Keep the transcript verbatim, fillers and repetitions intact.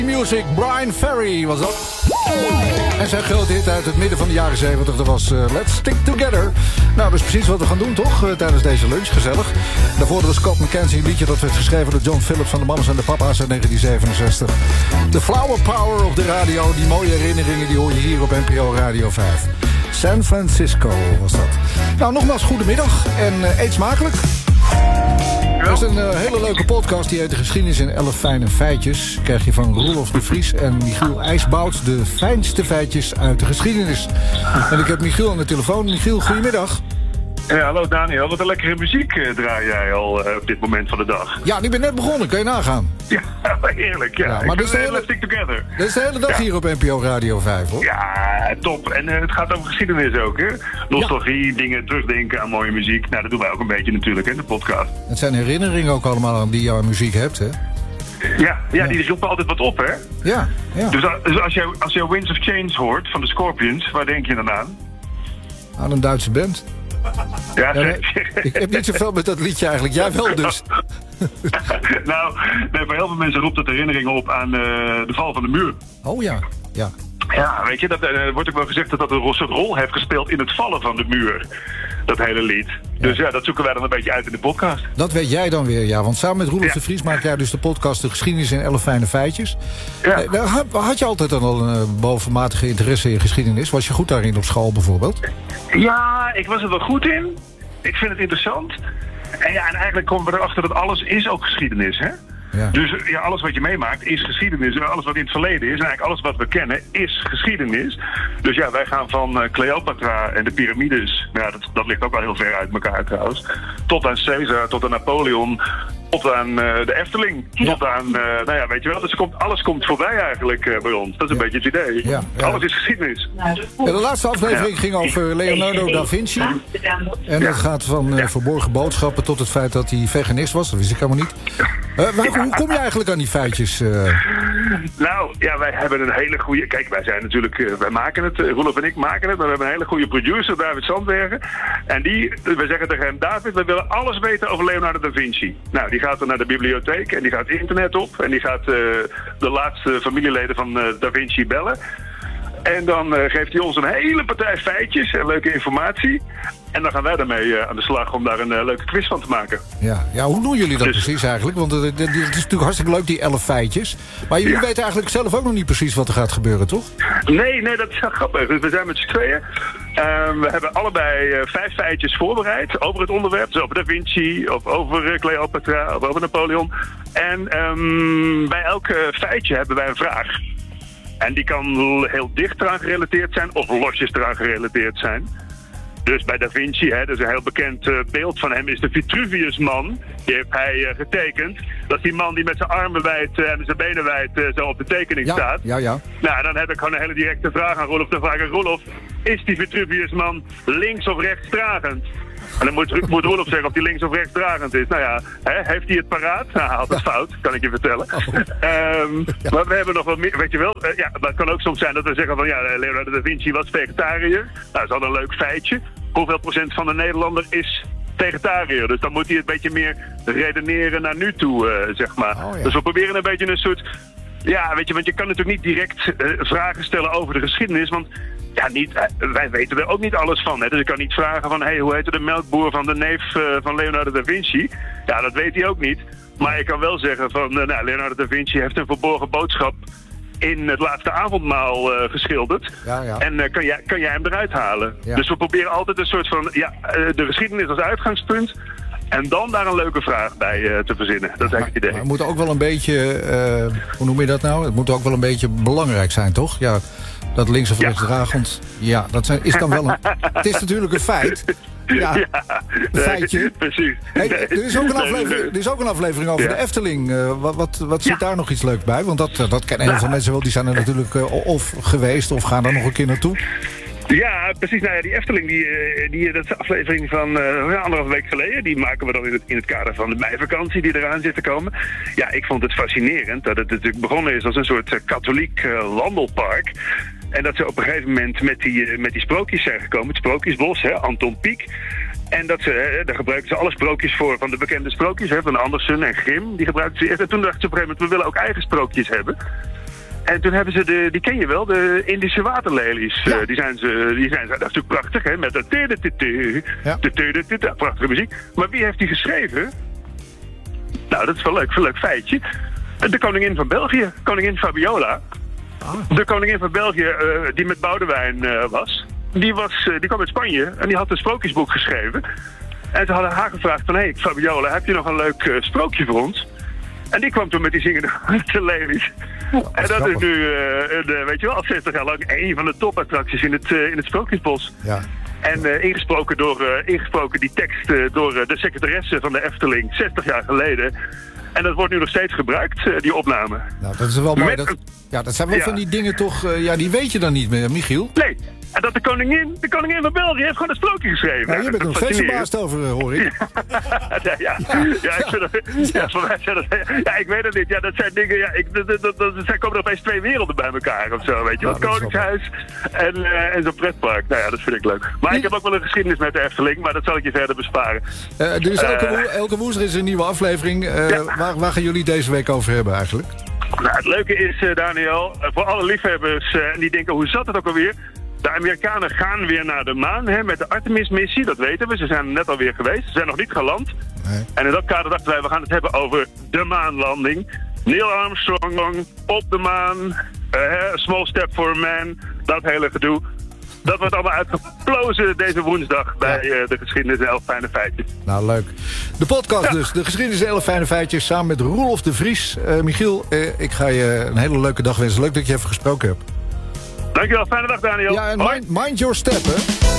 Music, Brian Ferry was dat. En zijn grote hit uit het midden van de jaren zeventig, dat was uh, Let's Stick Together. Nou, dat is precies wat we gaan doen, toch? Uh, tijdens deze lunch, gezellig. Daarvoor was Scott McKenzie, een liedje dat werd geschreven door John Phillips van de Mamas en de Papa's uit negentien zevenenzestig. The Flower Power op de radio, die mooie herinneringen, die hoor je hier op N P O Radio vijf. San Francisco was dat. Nou, nogmaals, goedemiddag en uh, eet smakelijk. Dat is een uh, hele leuke podcast, die heet De Geschiedenis in elf Fijne Feitjes. Krijg je van Roelof de Vries en Michiel IJsbout de fijnste feitjes uit de geschiedenis. En ik heb Michiel aan de telefoon. Michiel, goedemiddag. Ja, hallo Daniel. Wat een lekkere muziek uh, draai jij al uh, op dit moment van de dag. Ja, die ben net begonnen. Kun je nagaan. Ja, heerlijk. Ja. Ja, maar dit is, de hele, Let's Stick Together. dit is de hele dag ja. hier op N P O Radio vijf, hoor. Ja, top. En uh, het gaat over geschiedenis ook, hè? Nostalgie, ja. dingen, terugdenken aan mooie muziek. Nou, dat doen wij ook een beetje natuurlijk, hè, de podcast. Het zijn herinneringen ook allemaal aan die je aan muziek hebt, hè? Ja, ja, die roepen altijd wat op, hè? Ja, ja. Dus, dus als je als je Winds of Change hoort van de Scorpions, waar denk je dan aan? Aan een Duitse band. Ja, ja, nee, ik heb niet zoveel met dat liedje eigenlijk. Jij wel dus. Nou, nee, voor heel veel mensen roept het herinneringen op aan uh, de val van de muur. Oh ja, ja. Ja, weet je, dat uh, wordt ook wel gezegd dat dat een soort rol heeft gespeeld in het vallen van de muur. Dat hele lied. Ja. Dus ja, dat zoeken wij dan een beetje uit in de podcast. Dat weet jij dan weer, ja. Want samen met Roelof ja. de Vries maak jij dus de podcast De Geschiedenis in elf Fijne Feitjes. Ja. Uh, had je altijd dan al een bovenmatige interesse in geschiedenis? Was je goed daarin op school bijvoorbeeld? Ja, ik was er wel goed in. Ik vind het interessant. En ja, en eigenlijk komen we erachter dat alles is ook geschiedenis, hè? Ja. Dus ja, alles wat je meemaakt is geschiedenis. En alles wat in het verleden is, en eigenlijk alles wat we kennen, is geschiedenis. Dus ja, wij gaan van uh, Cleopatra en de piramides, nou, dat, dat ligt ook wel heel ver uit elkaar trouwens, tot aan Caesar, tot aan Napoleon, tot aan uh, de Efteling, ja. tot aan, uh, nou ja, weet je wel, dus komt, alles komt voorbij eigenlijk uh, bij ons. Dat is een ja. beetje het idee. Ja, ja. Alles is geschiedenis. Ja, de laatste aflevering ja. ging over Leonardo da Vinci. En dat ja. gaat van uh, ja. verborgen boodschappen tot het feit dat hij veganist was. Dat wist ik helemaal niet. Uh, waar, ja. Hoe kom je eigenlijk aan die feitjes? Uh? Nou, ja, wij hebben een hele goede... Kijk, wij zijn natuurlijk... Uh, wij maken het, uh, Roelof en ik maken het, maar we hebben een hele goede producer, David Sandbergen. En die, we zeggen tegen hem, David, we willen alles weten over Leonardo da Vinci. Nou, die gaat dan naar de bibliotheek en die gaat internet op. En die gaat uh, de laatste familieleden van uh, da Vinci bellen. En dan uh, geeft hij ons een hele partij feitjes en leuke informatie. En dan gaan wij daarmee uh, aan de slag om daar een uh, leuke quiz van te maken. Ja, ja, hoe doen jullie dat dus, precies eigenlijk? Want uh, het is natuurlijk hartstikke leuk, die elf feitjes. Maar jullie ja. weten eigenlijk zelf ook nog niet precies wat er gaat gebeuren, toch? Nee, nee, dat is wel grappig. Dus we zijn met z'n tweeën. Uh, we hebben allebei uh, vijf feitjes voorbereid over het onderwerp. Dus over Da Vinci, of over uh, Cleopatra, of over Napoleon. En um, bij elk uh, feitje hebben wij een vraag. En die kan heel dicht eraan gerelateerd zijn of losjes eraan gerelateerd zijn. Dus bij Da Vinci, hè, dat is een heel bekend uh, beeld van hem, is de Vitruviusman. Die heeft hij uh, getekend. Dat is die man die met zijn armen wijd uh, en zijn benen wijd uh, zo op de tekening ja, staat. Ja, ja. Nou, dan heb ik gewoon een hele directe vraag aan Roelof. Dan vraag ik, Roelof, is die Vitruviusman links of rechts dragend? En dan moet, moet Roelof zeggen of die links of rechts dragend is. Nou ja, hè, heeft hij het paraat? Nou, hij had het ja. fout, kan ik je vertellen. Oh. Um, ja. Maar we hebben nog wat meer, weet je wel. Uh, ja, maar het kan ook soms zijn dat we zeggen van ja, Leonardo da Vinci was vegetariër. Nou, dat is al een leuk feitje. Hoeveel procent van de Nederlander is vegetariër? Dus dan moet hij het een beetje meer redeneren naar nu toe, uh, zeg maar. Oh, ja. Dus we proberen een beetje een soort... Ja, weet je, want je kan natuurlijk niet direct uh, vragen stellen over de geschiedenis, want... Ja, niet, wij weten er ook niet alles van. Hè? Dus ik kan niet vragen van, hey, hoe heette de melkboer van de neef uh, van Leonardo da Vinci? Ja, dat weet hij ook niet. Maar ik kan wel zeggen van, uh, nou, Leonardo da Vinci heeft een verborgen boodschap in het laatste avondmaal uh, geschilderd. Ja, ja. En uh, kan, jij, kan jij hem eruit halen? Ja. Dus we proberen altijd een soort van, ja, uh, de geschiedenis als uitgangspunt. En dan daar een leuke vraag bij uh, te verzinnen. Dat is eigenlijk het idee. Maar het moet ook wel een beetje, uh, hoe noem je dat nou? Het moet ook wel een beetje belangrijk zijn, toch? Ja. Dat links of rechts ja. dragend, ja, dat zijn, is dan wel een... Het is natuurlijk een feit. Ja, ja een feitje. Nee, precies. Hey, er, is ook een aflevering, er is ook een aflevering over ja. de Efteling. Uh, wat wat, wat zit ja. daar nog iets leuks bij? Want dat, dat kennen heel veel mensen wel. Die zijn er natuurlijk uh, of geweest of gaan er nog een keer naartoe. Ja, precies. Nou ja, die Efteling, die, die, dat is een aflevering van uh, anderhalf week geleden. Die maken we dan in het, in het kader van de meivakantie die eraan zit te komen. Ja, ik vond het fascinerend dat het natuurlijk begonnen is als een soort uh, katholiek uh, wandelpark. En dat ze op een gegeven moment met die, uh, met die sprookjes zijn gekomen. Het Sprookjesbos, hè, Anton Pieck. En dat ze, hè, daar gebruikten ze alle sprookjes voor van de bekende sprookjes. Hè, van Andersen en Grimm. Die gebruikten ze eerst. En toen dachten ze op een gegeven moment, we willen ook eigen sprookjes hebben. En toen hebben ze de, die ken je wel, de Indische waterlelies. Ja. Uh, die zijn ze, die zijn ze, dat is natuurlijk prachtig, hè, met de ja. prachtige muziek. Maar wie heeft die geschreven? Nou, dat is wel leuk, wel leuk feitje. De koningin van België, koningin Fabiola. Ah. De koningin van België, uh, die met Boudewijn uh, was. Die, was uh, die kwam uit Spanje en die had een sprookjesboek geschreven. En ze hadden haar gevraagd van, hé hey, Fabiola, heb je nog een leuk uh, sprookje voor ons? En die kwam toen met die zingende lelies. Oh, en dat grappig. Is nu, uh, een, weet je wel, al zestig jaar lang een van de topattracties in het, uh, in het Sprookjesbos. Ja. En uh, ingesproken, door, uh, ingesproken die tekst uh, door uh, de secretaresse van de Efteling, zestig jaar geleden. En dat wordt nu nog steeds gebruikt, uh, die opname. Nou, dat is wel mooi. Dat, ja, dat zijn wel ja. van die dingen toch, uh, ja, die weet je dan niet meer, Michiel. Nee. En dat de koningin, de koningin van België heeft gewoon een sprookje geschreven. Nou, je bent er nog steeds verbaasd over, hoor ik. ja, ja, ja, ik vind dat, ja, voor mij zijn dat, ja, ik weet het niet. Ja, dat zijn dingen, ja, ik, dat, dat, dat, dat komen er opeens twee werelden bij elkaar of zo, weet je. Nou, het Koningshuis en, uh, en zo'n pretpark. Nou ja, dat vind ik leuk. Maar ik heb ook wel een geschiedenis met de Efteling, maar dat zal ik je verder besparen. Uh, dus elke, uh, wo- elke woensdag is een nieuwe aflevering. Uh, ja. waar, waar gaan jullie deze week over hebben eigenlijk? Nou, het leuke is, uh, Daniel, uh, voor alle liefhebbers uh, die denken, hoe zat het ook alweer? De Amerikanen gaan weer naar de maan, hè, met de Artemis-missie, dat weten we. Ze zijn net alweer geweest, ze zijn nog niet geland. Nee. En in dat kader dachten wij, we gaan het hebben over de maanlanding. Neil Armstrong op de maan, uh, a small step for a man, dat hele gedoe. Dat wordt allemaal uitgeplozen deze woensdag bij uh, de geschiedenis en elf fijne feitjes. Nou, leuk. De podcast ja. dus, de geschiedenis en elf fijne feitjes, samen met Roelof de Vries. Uh, Michiel, uh, ik ga je een hele leuke dag wensen. Leuk dat je even gesproken hebt. Dankjewel, fijne dag Daniel. Ja, en mind, mind your step, hè.